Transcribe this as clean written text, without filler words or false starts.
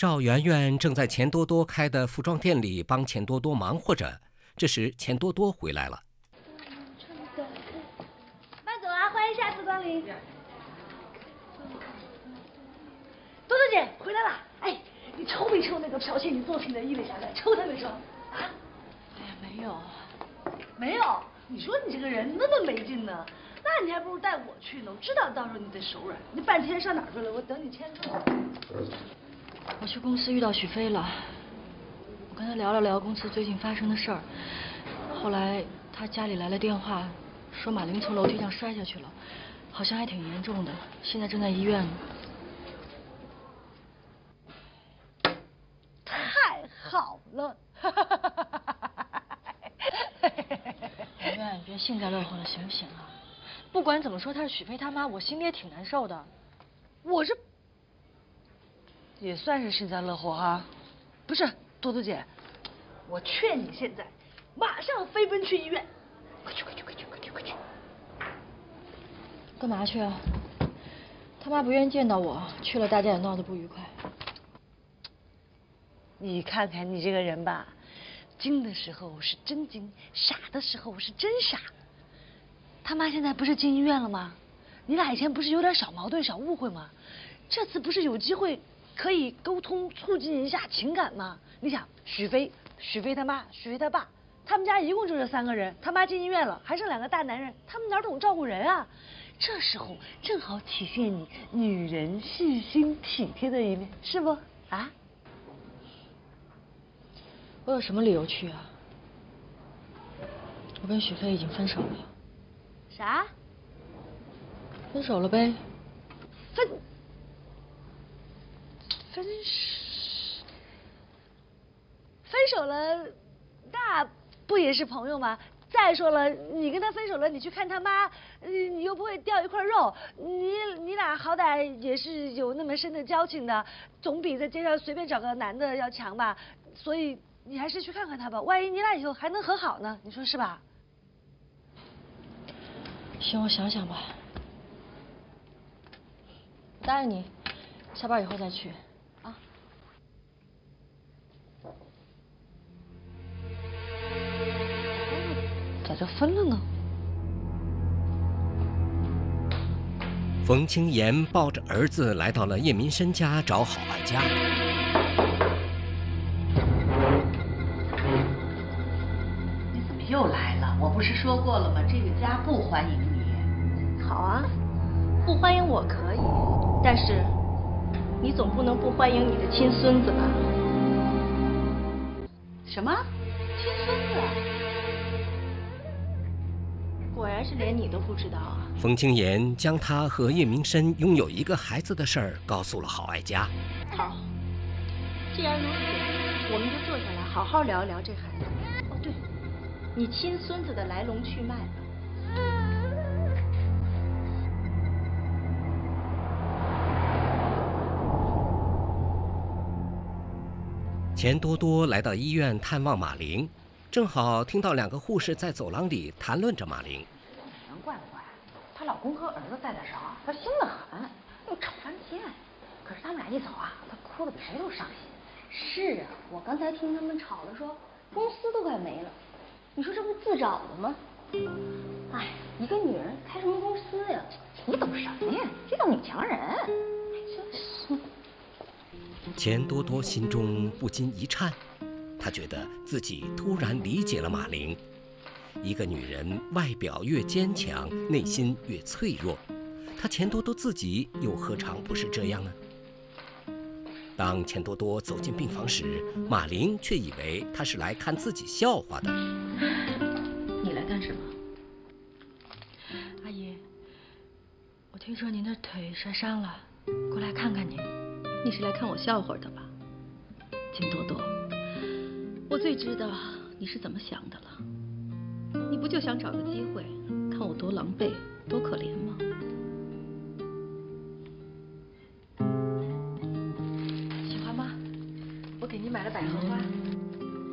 赵媛媛正在钱多多开的服装店里帮钱多多忙活着，这时钱多多回来了。 慢走啊，欢迎下次光临。多多姐回来了，哎，你抽没抽那个剽窃你作品的伊蕾莎白？抽他没抽？啊？ 哎呀，没有。 没有？你说你这个人那么没劲呢，那你还不如带我去呢。我知道到时候你得手软，你半天上哪儿去了？我等你签字。 我去公司遇到许飞了，我跟他聊了聊公司最近发生的事儿。后来他家里来了电话，说马玲从楼梯上摔下去了，好像还挺严重的，现在正在医院呢。 太好了！ 圆圆，你别幸灾乐祸了，行不行啊？不管怎么说，她是许飞他妈，我心里也挺难受的。 我是也算是幸灾乐祸哈。不是，多多姐，我劝你现在马上飞奔去医院，快去！ 干嘛去啊？他妈不愿意见到我，去了大家也闹得不愉快。 你看看你这个人吧，精的时候是真精，傻的时候是真傻。他妈现在不是进医院了吗？你俩以前不是有点小矛盾、小误会吗？这次不是有机会可以沟通，促进一下情感吗？你想，许飞他妈、许飞他爸，他们家一共就这3个人，他妈进医院了，还剩2个大男人，他们哪懂照顾人啊？这时候正好体现你女人细心体贴的一面，是不？啊？ 我有什么理由去啊？我跟许飞已经分手了。 啥？ 分手了呗。 分手了，那不也是朋友吗？再说了，你跟他分手了，你去看他妈，你又不会掉一块肉，你俩好歹也是有那么深的交情的，总比在街上随便找个男的要强吧。所以你还是去看看他吧，万一你俩以后还能和好呢，你说是吧？ 行，我想想吧。我答应你，下班以后再去。啊。 咋就分了呢？ 冯清言抱着儿子来到了叶民生家找郝爱家。 你怎么又来了？我不是说过了吗？这个家不欢迎你。 好啊，不欢迎我可以，但是你总不能不欢迎你的亲孙子吧？ 什么？亲孙子？ 果然是连你都不知道啊！ 冯清言将他和叶明生拥有一个孩子的事儿告诉了郝爱家。 好，既然如此，我们就坐下来好好聊一聊这孩子。哦，对，你亲孙子的来龙去脉吧。 钱多多来到医院探望马玲，正好听到2个护士在走廊里谈论着马玲。 能怪不怪？她老公和儿子在的时候，她凶得很，又吵翻天。可是他们俩一走啊，她哭得比谁都伤心。 是啊，我刚才听他们吵着说，公司都快没了。你说这不自找的吗？哎，一个女人开什么公司呀？ 你懂什么呀？这种女强人。 真是。 钱多多心中不禁一颤，他觉得自己突然理解了马玲。一个女人外表越坚强，内心越脆弱，她钱多多自己又何尝不是这样呢？当钱多多走进病房时，马玲却以为他是来看自己笑话的。 你来干什么？ 阿姨，我听说您的腿摔伤了，过来看看您。 你是来看我笑话的吧？钱多多，我最知道你是怎么想的了。你不就想找个机会看我多狼狈、多可怜吗？ 喜欢吗？我给您买了百合花。